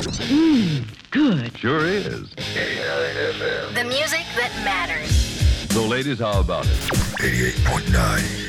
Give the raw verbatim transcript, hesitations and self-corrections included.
Mmm, good. Sure is. eighty-nine F M. The music that matters. So, ladies, how about it? eighty-eight point nine.